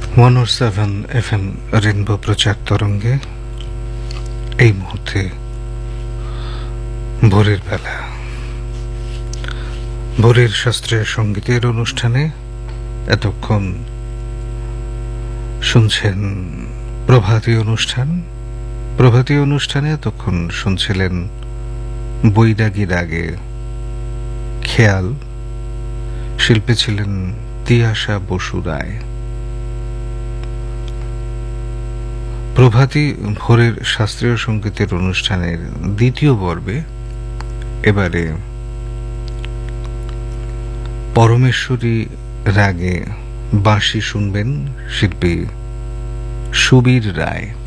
107 FM rainbow প্রচার তরঙ্গে এই মুহূর্তে ভোরের বেলা, ভোরের শাস্ত্রীয় সঙ্গীতের অনুষ্ঠানে এতক্ষণ শুনছেন প্রভাতী অনুষ্ঠানে এতক্ষণ শুনছিলেন বৈরাগী রাগে খেয়াল। শিল্পী ছিলেন তিয়াশা বসু রায়। প্রভাতী ভোরের শাস্ত্রীয় সঙ্গীতের অনুষ্ঠানের দ্বিতীয় পর্বে এবারে পরমেশ্বরী রাগে বাঁশি শুনবেন শিল্পী সুবীর রায়।